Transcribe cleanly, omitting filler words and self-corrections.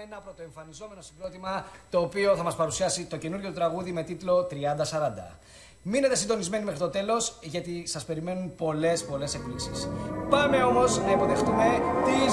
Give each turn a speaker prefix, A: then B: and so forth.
A: ένα πρωτοεμφανιζόμενο συγκρότημα το οποίο θα μας παρουσιάσει το καινούργιο τραγούδι με τίτλο 30-40. Μείνετε συντονισμένοι μέχρι το τέλος γιατί σας περιμένουν πολλές εκπλήξεις. Πάμε όμως να υποδεχτούμε τη